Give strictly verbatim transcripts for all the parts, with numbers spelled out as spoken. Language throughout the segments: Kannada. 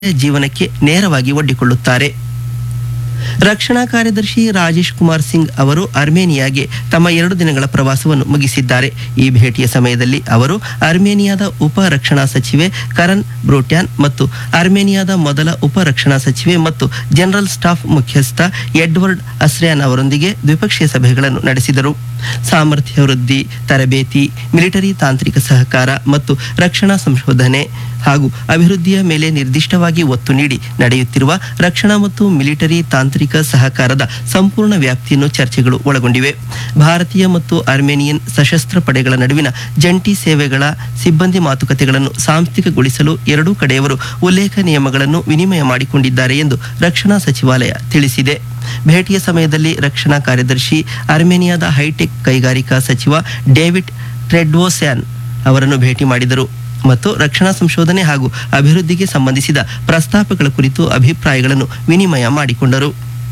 ಜೀವನಕ್ಕೆ ನೇರವಾಗಿ ಒಡ್ಡಿಕೊಳ್ಳುತ್ತಾರೆ. ರಕ್ಷಣಾ ಕಾರ್ಯದರ್ಶಿ ರಾಜೇಶ್ ಕುಮಾರ್ ಸಿಂಗ್ ಅವರು ಅರ್ಮೇನಿಯಾಗೆ ತಮ್ಮ ಎರಡು ದಿನಗಳ ಪ್ರವಾಸವನ್ನು ಮುಗಿಸಿದ್ದಾರೆ. ಈ ಭೇಟಿಯ ಸಮಯದಲ್ಲಿ ಅವರು ಅರ್ಮೇನಿಯಾದ ಉಪ ರಕ್ಷಣಾ ಸಚಿವೆ ಕರನ್ ಬ್ರೂಟ್ಯಾನ್ ಮತ್ತು ಅರ್ಮೇನಿಯಾದ ಮೊದಲ ಉಪ ರಕ್ಷಣಾ ಸಚಿವೆ ಮತ್ತು ಜನರಲ್ ಸ್ಟಾಫ್ ಮುಖ್ಯಸ್ಥ ಎಡ್ವರ್ಡ್ ಅಸ್ರ್ಯಾನ್ ಅವರೊಂದಿಗೆ ದ್ವಿಪಕ್ಷೀಯ ಸಭೆಗಳನ್ನು ನಡೆಸಿದರು. ಸಾಮರ್ಥ್ಯ ವೃದ್ಧಿ, ತರಬೇತಿ, ಮಿಲಿಟರಿ ತಾಂತ್ರಿಕ ಸಹಕಾರ ಮತ್ತು ರಕ್ಷಣಾ ಸಂಶೋಧನೆ ಹಾಗೂ ಅಭಿವೃದ್ಧಿಯ ಮೇಲೆ ನಿರ್ದಿಷ್ಟವಾಗಿ ಒತ್ತು ನೀಡಿ ನಡೆಯುತ್ತಿರುವ ರಕ್ಷಣಾ ಮತ್ತು ಮಿಲಿಟರಿ ತಾಂತ್ರಿಕ ಸಹಕಾರದ ಸಂಪೂರ್ಣ ವ್ಯಾಪ್ತಿಯನ್ನು ಚರ್ಚೆಗಳು ಒಳಗೊಂಡಿವೆ. ಭಾರತೀಯ ಮತ್ತು ಅರ್ಮೇನಿಯನ್ ಸಶಸ್ತ್ರ ಪಡೆಗಳ ನಡುವಿನ ಜಂಟಿ ಸೇವೆಗಳ ಸಿಬ್ಬಂದಿ ಮಾತುಕತೆಗಳನ್ನು ಸಾಂಸ್ಥಿಕಗೊಳಿಸಲು ಎರಡೂ ಕಡೆಯವರು ಉಲ್ಲೇಖ ನಿಯಮಗಳನ್ನು ವಿನಿಮಯ ಮಾಡಿಕೊಂಡಿದ್ದಾರೆ ಎಂದು ರಕ್ಷಣಾ ಸಚಿವಾಲಯ ತಿಳಿಸಿದೆ. ಭೇಟಿಯ ಸಮಯದಲ್ಲಿ ರಕ್ಷಣಾ ಕಾರ್ಯದರ್ಶಿ ಅರ್ಮೇನಿಯಾದ ಹೈಟೆಕ್ ಕೈಗಾರಿಕಾ ಸಚಿವ ಡೇವಿಡ್ ಟ್ರೆಡ್ವೋಸ್ಯಾನ್ ಅವರನ್ನು ಭೇಟಿ ಮಾಡಿದರು ಮತ್ತು ರಕ್ಷಣಾ ಸಂಶೋಧನೆ ಹಾಗೂ ಅಭಿವೃದ್ಧಿಗೆ ಸಂಬಂಧಿಸಿದ ಪ್ರಸ್ತಾಪಗಳ ಕುರಿತು ಅಭಿಪ್ರಾಯಗಳನ್ನು ವಿನಿಮಯ ಮಾಡಿಕೊಂಡರು.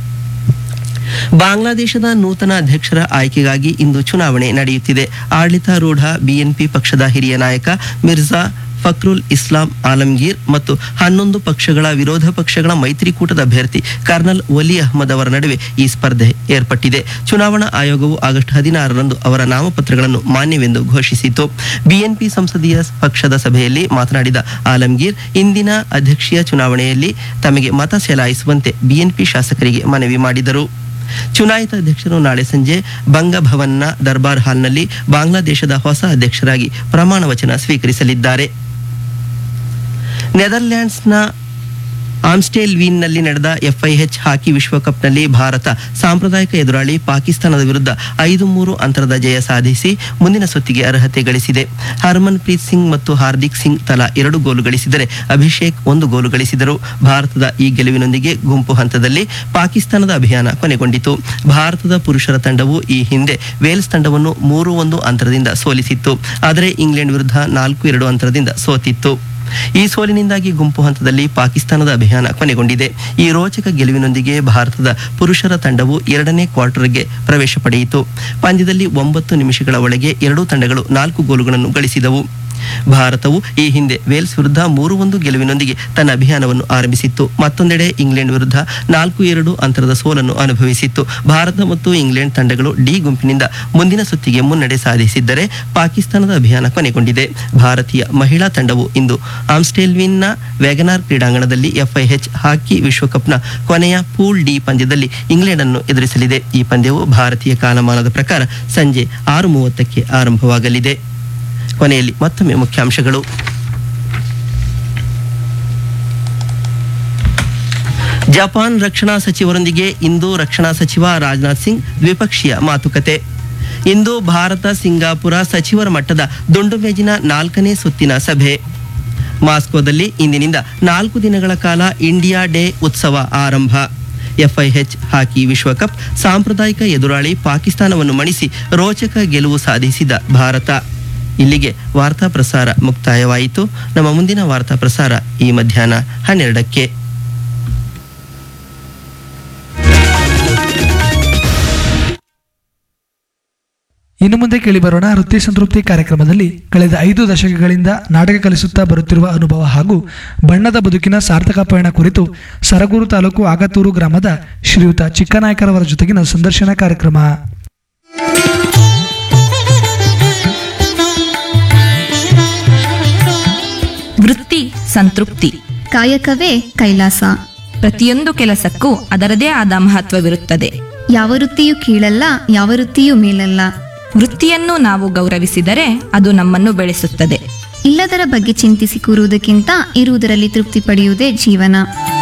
ಬಾಂಗ್ಲಾದೇಶದ ನೂತನ ಅಧ್ಯಕ್ಷರ ಆಯ್ಕೆಗಾಗಿ ಇಂದು ಚುನಾವಣೆ ನಡೆಯುತ್ತಿದೆ. ಆಡಳಿತಾರೂಢ ಬಿಎನ್ಪಿ ಪಕ್ಷದ ಹಿರಿಯ ನಾಯಕ ಮಿರ್ಜಾ ಫಕ್ರುಲ್ ಇಸ್ಲಾಂ ಆಲಂಗೀರ್ ಮತ್ತು ಹನ್ನೊಂದು ಪಕ್ಷಗಳ ವಿರೋಧ ಪಕ್ಷಗಳ ಮೈತ್ರಿಕೂಟದ ಅಭ್ಯರ್ಥಿ ಕರ್ನಲ್ ವಲಿ ಅಹ್ಮದ್ ಅವರ ನಡುವೆ ಈ ಸ್ಪರ್ಧೆ ಏರ್ಪಟ್ಟಿದೆ. ಚುನಾವಣಾ ಆಯೋಗವು ಆಗಸ್ಟ್ ಹದಿನಾರರಂದು ಅವರ ನಾಮಪತ್ರಗಳನ್ನು ಮಾನ್ಯವೆಂದು ಘೋಷಿಸಿತು. ಬಿಎನ್ಪಿ ಸಂಸದೀಯ ಪಕ್ಷದ ಸಭೆಯಲ್ಲಿ ಮಾತನಾಡಿದ ಆಲಂಗೀರ್, ಇಂದಿನ ಅಧ್ಯಕ್ಷೀಯ ಚುನಾವಣೆಯಲ್ಲಿ ತಮಗೆ ಮತ ಚಲಾಯಿಸುವಂತೆ ಬಿಎನ್ಪಿ ಶಾಸಕರಿಗೆ ಮನವಿ ಮಾಡಿದರು. ಚುನಾಯಿತ ಅಧ್ಯಕ್ಷರು ನಾಳೆ ಸಂಜೆ ಬಂಗಭವನ್ನ ದರ್ಬಾರ್ ಹಾಲ್ನಲ್ಲಿ ಬಾಂಗ್ಲಾದೇಶದ ಹೊಸ ಅಧ್ಯಕ್ಷರಾಗಿ ಪ್ರಮಾಣ ವಚನ ಸ್ವೀಕರಿಸಲಿದ್ದಾರೆ. ನೆದರ್ಲ್ಯಾಂಡ್ಸ್ನ ಆಮ್ಸ್ಟೆಲ್ವೀನ್ನಲ್ಲಿ ನಡೆದ ಎಫ್ಐಎಚ್ ಹಾಕಿ ವಿಶ್ವಕಪ್ನಲ್ಲಿ ಭಾರತ ಸಾಂಪ್ರದಾಯಿಕ ಎದುರಾಳಿ ಪಾಕಿಸ್ತಾನದ ವಿರುದ್ಧ ಐದು ಮೂರು ಅಂತರದ ಜಯ ಸಾಧಿಸಿ ಮುಂದಿನ ಸುತ್ತಿಗೆ ಅರ್ಹತೆ ಗಳಿಸಿದೆ. ಹರ್ಮನ್ ಪ್ರೀತ್ ಸಿಂಗ್ ಮತ್ತು ಹಾರ್ದಿಕ್ ಸಿಂಗ್ ತಲಾ ಎರಡು ಗೋಲು ಗಳಿಸಿದರೆ ಅಭಿಷೇಕ್ ಒಂದು ಗೋಲು ಗಳಿಸಿದರು. ಭಾರತದ ಈ ಗೆಲುವಿನೊಂದಿಗೆ ಗುಂಪು ಹಂತದಲ್ಲಿ ಪಾಕಿಸ್ತಾನದ ಅಭಿಯಾನ ಕೊನೆಗೊಂಡಿತು. ಭಾರತದ ಪುರುಷರ ತಂಡವು ಈ ಹಿಂದೆ ವೇಲ್ಸ್ ತಂಡವನ್ನು ಮೂರು ಒಂದು ಅಂತರದಿಂದ ಸೋಲಿಸಿತ್ತು. ಆದರೆ ಇಂಗ್ಲೆಂಡ್ ವಿರುದ್ಧ ನಾಲ್ಕು ಎರಡು ಅಂತರದಿಂದ ಸೋತಿತ್ತು. ಈ ಸೋಲಿನಿಂದಾಗಿ ಗುಂಪು ಹಂತದಲ್ಲಿ ಪಾಕಿಸ್ತಾನದ ಅಭಿಯಾನ ಕೊನೆಗೊಂಡಿದೆ. ಈ ರೋಚಕ ಗೆಲುವಿನೊಂದಿಗೆ ಭಾರತದ ಪುರುಷರ ತಂಡವು ಎರಡನೇ ಕ್ವಾರ್ಟರ್ಗೆ ಪ್ರವೇಶ ಪಡೆಯಿತು. ಪಂದ್ಯದಲ್ಲಿ ಒಂಬತ್ತು ನಿಮಿಷಗಳ ಒಳಗೆ ಎರಡೂ ತಂಡಗಳು ನಾಲ್ಕು ಗೋಲುಗಳನ್ನು ಗಳಿಸಿದವು. ಭಾರತವು ಈ ಹಿಂದೆ ವೇಲ್ಸ್ ವಿರುದ್ಧ ಮೂರು ಒಂದು ಗೆಲುವಿನೊಂದಿಗೆ ತನ್ನ ಅಭಿಯಾನವನ್ನು ಆರಂಭಿಸಿತ್ತು. ಮತ್ತೊಂದೆಡೆ ಇಂಗ್ಲೆಂಡ್ ವಿರುದ್ಧ ನಾಲ್ಕು ಎರಡು ಅಂತರದ ಸೋಲನ್ನು ಅನುಭವಿಸಿತ್ತು. ಭಾರತ ಮತ್ತು ಇಂಗ್ಲೆಂಡ್ ತಂಡಗಳು ಡಿ ಗುಂಪಿನಿಂದ ಮುಂದಿನ ಸುತ್ತಿಗೆ ಮುನ್ನಡೆ ಸಾಧಿಸಿದ್ದರೆ ಪಾಕಿಸ್ತಾನದ ಅಭಿಯಾನ ಕೊನೆಗೊಂಡಿದೆ. ಭಾರತೀಯ ಮಹಿಳಾ ತಂಡವು ಇಂದು ಆಮ್ಸ್ಟೆಲ್ವಿನ್ನ ವ್ಯಾಗನಾರ್ ಕ್ರೀಡಾಂಗಣದಲ್ಲಿ ಎಫ್ಐಎಚ್ ಹಾಕಿ ವಿಶ್ವಕಪ್ನ ಕೊನೆಯ ಪೂಲ್ ಡಿ ಪಂದ್ಯದಲ್ಲಿ ಇಂಗ್ಲೆಂಡ್ ಅನ್ನು ಎದುರಿಸಲಿದೆ. ಈ ಪಂದ್ಯವು ಭಾರತೀಯ ಕಾಲಮಾನದ ಪ್ರಕಾರ ಸಂಜೆ ಆರು ಮೂವತ್ತಕ್ಕೆ ಆರಂಭವಾಗಲಿದೆ. ಕೊನೆಯಲ್ಲಿ ಮತ್ತೊಮ್ಮೆ ಮುಖ್ಯಾಂಶಗಳು. ಜಪಾನ್ ರಕ್ಷಣಾ ಸಚಿವರೊಂದಿಗೆ ಇಂದು ರಕ್ಷಣಾ ಸಚಿವ ರಾಜನಾಥ್ ಸಿಂಗ್ ದ್ವಿಪಕ್ಷೀಯ ಮಾತುಕತೆ. ಇಂದು ಭಾರತ ಸಿಂಗಾಪುರ ಸಚಿವರ ಮಟ್ಟದ ದುಂಡು ಮೇಜಿನ ನಾಲ್ಕನೇ ಸುತ್ತಿನ ಸಭೆ. ಮಾಸ್ಕೋದಲ್ಲಿ ಇಂದಿನಿಂದ ನಾಲ್ಕು ದಿನಗಳ ಕಾಲ ಇಂಡಿಯಾ ಡೇ ಉತ್ಸವ ಆರಂಭ. ಎಫ್ಐಎಚ್ ಹಾಕಿ ವಿಶ್ವಕಪ್ ಸಾಂಪ್ರದಾಯಿಕ ಎದುರಾಳಿ ಪಾಕಿಸ್ತಾನವನ್ನು ಮಣಿಸಿ ರೋಚಕ ಗೆಲುವು ಸಾಧಿಸಿದ ಭಾರತ. ಇಲ್ಲಿಗೆ ವಾರ್ತಾ ಪ್ರಸಾರ ಮುಕ್ತಾಯವಾಯಿತು. ನಮ್ಮ ಮುಂದಿನ ವಾರ್ತಾ ಪ್ರಸಾರ ಈ ಮಧ್ಯಾಹ್ನ ಹನ್ನೆರಡಕ್ಕೆ. ಇನ್ನು ಮುಂದೆ ಕೇಳಿಬರೋಣ ವೃತ್ತಿ ಸಂತೃಪ್ತಿ ಕಾರ್ಯಕ್ರಮದಲ್ಲಿ ಕಳೆದ ಐದು ದಶಕಗಳಿಂದ ನಾಟಕ ಕಲಿಸುತ್ತಾ ಬರುತ್ತಿರುವ ಅನುಭವ ಹಾಗೂ ಬಣ್ಣದ ಬದುಕಿನ ಸಾರ್ಥಕ ಪಯಣ ಕುರಿತು ಸರಗೂರು ತಾಲೂಕು ಆಗತೂರು ಗ್ರಾಮದ ಶ್ರೀಯುತ ಚಿಕ್ಕನಾಯಕರವರ ಜೊತೆಗಿನ ಸಂದರ್ಶನ ಕಾರ್ಯಕ್ರಮ. ವೃತ್ತಿ ಸಂತೃಪ್ತಿ, ಕಾಯಕವೇ ಕೈಲಾಸ. ಪ್ರತಿಯೊಂದು ಕೆಲಸಕ್ಕೂ ಅದರದೇ ಆದ ಮಹತ್ವವಿರುತ್ತದೆ. ಯಾವ ವೃತ್ತಿಯೂ ಕೀಳಲ್ಲ, ಯಾವ ವೃತ್ತಿಯೂ ಮೇಲಲ್ಲ. ವೃತ್ತಿಯನ್ನು ನಾವು ಗೌರವಿಸಿದರೆ ಅದು ನಮ್ಮನ್ನು ಬೆಳೆಸುತ್ತದೆ. ಇಲ್ಲದರ ಬಗ್ಗೆ ಚಿಂತಿಸಿ ಕೂರುವುದಕ್ಕಿಂತ ಇರುವುದರಲ್ಲಿ ತೃಪ್ತಿ ಪಡೆಯುವುದೇ ಜೀವನ.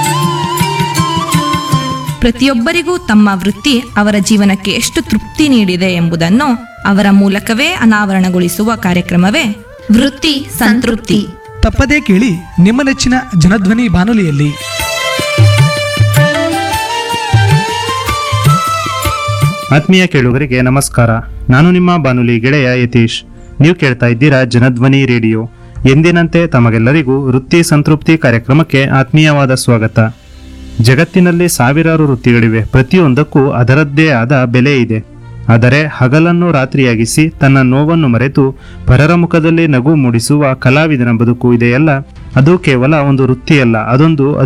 ಪ್ರತಿಯೊಬ್ಬರಿಗೂ ತಮ್ಮ ವೃತ್ತಿ ಅವರ ಜೀವನಕ್ಕೆ ಎಷ್ಟು ತೃಪ್ತಿ ನೀಡಿದೆ ಎಂಬುದನ್ನು ಅವರ ಮೂಲಕವೇ ಅನಾವರಣಗೊಳಿಸುವ ಕಾರ್ಯಕ್ರಮವೇ ವೃತ್ತಿ ಸಂತೃಪ್ತಿ. ತಪ್ಪದೇ ಕೇಳಿ ನಿಮ್ಮ ನೆಚ್ಚಿನ ಜನಧ್ವನಿ ಬಾನುಲಿಯಲ್ಲಿ. ಆತ್ಮೀಯ ಕೇಳುಗರಿಗೆ ನಮಸ್ಕಾರ. ನಾನು ನಿಮ್ಮ ಬಾನುಲಿ ಗೆಳೆಯ ಯತೀಶ್. ನೀವು ಕೇಳ್ತಾ ಇದ್ದೀರಾ ಜನಧ್ವನಿ ರೇಡಿಯೋ. ಎಂದಿನಂತೆ ತಮಗೆಲ್ಲರಿಗೂ ವೃತ್ತಿ ಸಂತೃಪ್ತಿ ಕಾರ್ಯಕ್ರಮಕ್ಕೆ ಆತ್ಮೀಯವಾದ ಸ್ವಾಗತ. ಜಗತ್ತಿನಲ್ಲಿ ಸಾವಿರಾರು ವೃತ್ತಿಗಳಿವೆ. ಪ್ರತಿಯೊಂದಕ್ಕೂ ಅದರದ್ದೇ ಆದ ಬೆಲೆ ಇದೆ. ಆದರೆ ಹಗಲನ್ನು ರಾತ್ರಿಯಾಗಿಸಿ ತನ್ನ ನೋವನ್ನು ಮರೆತು ಪರರ ಮುಖದಲ್ಲಿ ನಗು ಮೂಡಿಸುವ ಕಲಾವಿದನ ಬದುಕು ಇದೆಯಲ್ಲ, ಅದು ಕೇವಲ ಒಂದು ವೃತ್ತಿಯಲ್ಲ, ಅದೊಂದು